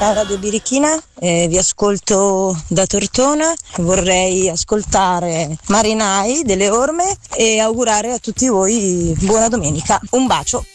Ciao Radio Birichina, vi ascolto da Tortona, vorrei ascoltare Marinai delle Orme e augurare a tutti voi buona domenica. Un bacio.